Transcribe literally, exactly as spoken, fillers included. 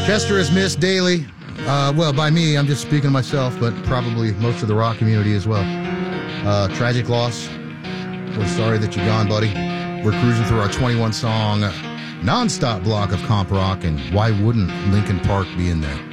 Chester is missed daily. Uh, well, by me, I'm just speaking of myself, but probably most of the rock community as well. Uh, tragic loss. We're sorry that you're gone, buddy. We're cruising through our twenty-one song non-stop block of comp rock, and why wouldn't Linkin Park be in there?